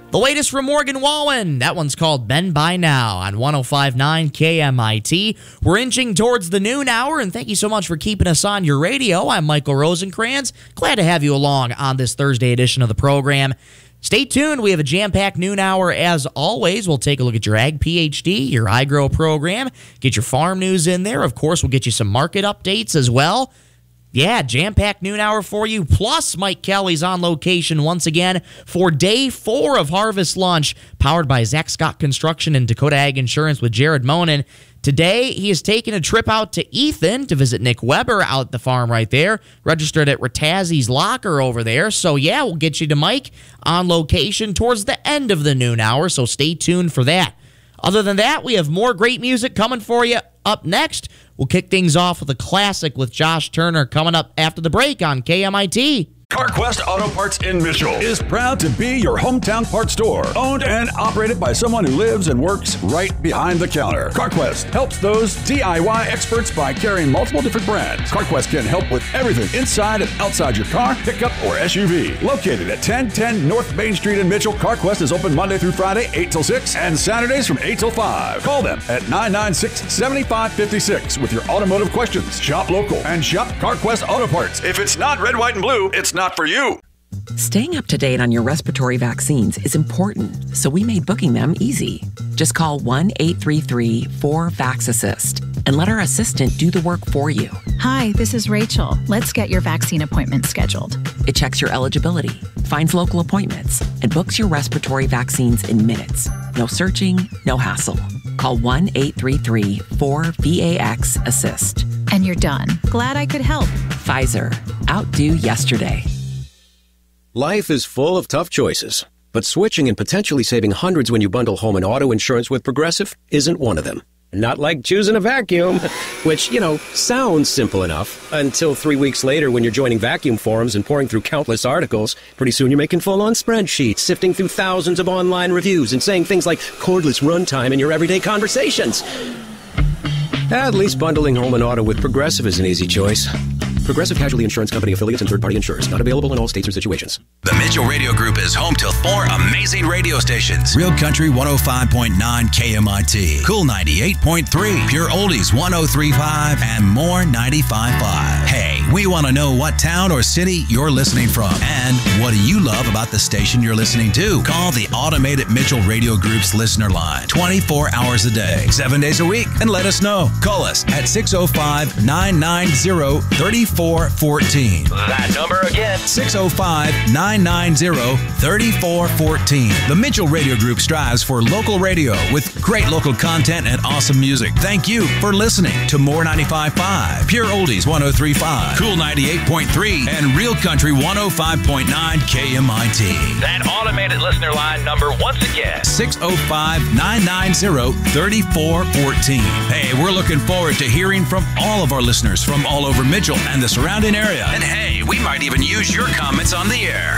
The latest from Morgan Wallen. That one's called Bend By Now on 105.9 KMIT. We're inching towards the noon hour, and thank you so much for keeping us on your radio. I'm Michael Rosencrantz. Glad to have you along on this Thursday edition of the program. Stay tuned. We have a jam-packed noon hour as always. We'll take a look at your Ag PhD, your iGrow program, get your farm news in there. Of course, we'll get you some market updates as well. Yeah, jam-packed noon hour for you. Plus, Mike Kelly's on location once again for day 4 of Harvest Lunch, powered by Zach Scott Construction and Dakota Ag Insurance with Jared Monin. Today, he is taking a trip out to Ethan to visit Nick Weber out at the farm right there, registered at Rattazzi's Locker over there. So, yeah, we'll get you to Mike on location towards the end of the noon hour, so stay tuned for that. Other than that, we have more great music coming for you up next. We'll kick things off with a classic with Josh Turner coming up after the break on KMIT. CarQuest Auto Parts in Mitchell is proud to be your hometown parts store. Owned and operated by someone who lives and works right behind the counter. CarQuest helps those DIY experts by carrying multiple different brands. CarQuest can help with everything inside and outside your car, pickup, or SUV. Located at 1010 North Main Street in Mitchell, CarQuest is open Monday through Friday, 8 till 6, and Saturdays from 8 till 5. Call them at 996-7556 with your automotive questions. Shop local and shop CarQuest Auto Parts. If it's not red, white, and blue, it's not for you. Staying up to date on your respiratory vaccines is important, so we made booking them easy. Just call 1-833-4-VAX-ASSIST and let our assistant do the work for you. Hi, this is Rachel. Let's get your vaccine appointment scheduled. It checks your eligibility, finds local appointments, and books your respiratory vaccines in minutes. No searching, no hassle. Call 1-833-4-VAX-ASSIST. And you're done. Glad I could help. Pfizer. Outdo yesterday. Life is full of tough choices, but switching and potentially saving hundreds when you bundle home and auto insurance with Progressive isn't one of them. Not like choosing a vacuum, which, sounds simple enough until 3 weeks later when you're joining vacuum forums and pouring through countless articles. Pretty soon you're making full-on spreadsheets, sifting through thousands of online reviews and saying things like cordless runtime in your everyday conversations. At least bundling home and auto with Progressive is an easy choice. Progressive Casualty Insurance Company affiliates and third-party insurers. Not available in all states or situations. The Mitchell Radio Group is home to 4 amazing radio stations. Real Country 105.9 KMIT, Cool 98.3, Pure Oldies 103.5, and More 95.5. Hey, we want to know what town or city you're listening from. And what do you love about the station you're listening to? Call the automated Mitchell Radio Group's listener line 24 hours a day, 7 days a week, and let us know. Call us at 605-990-3414. That number again. 605-990-3414. The Mitchell Radio Group strives for local radio with great local content and awesome music. Thank you for listening to More 95.5, Pure Oldies 103.5, Cool 98.3, and Real Country 105.9 KMIT. That automated listener line number once again. 605-990-3414. Hey, we're looking forward to hearing from all of our listeners from all over Mitchell and the surrounding area. And hey, we might even use your comments on the air.